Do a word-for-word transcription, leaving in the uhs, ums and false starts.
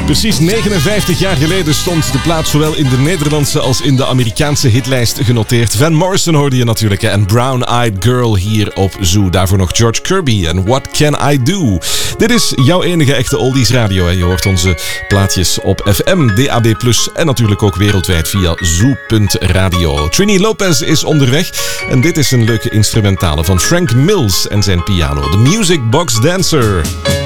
Precies negenenvijftig jaar geleden stond de plaat zowel in de Nederlandse als in de Amerikaanse hitlijst genoteerd. Van Morrison hoorde je natuurlijk, hè? En Brown Eyed Girl hier op Zoo. Daarvoor nog George Kirby en What Can I Do? Dit is jouw enige echte oldies radio. Hè? Je hoort onze plaatjes op F M, D A B plus, en natuurlijk ook wereldwijd via zoo punt radio. Trini Lopez is onderweg en dit is een leuke instrumentale van Frank Mills en zijn piano. The Music Box Dancer.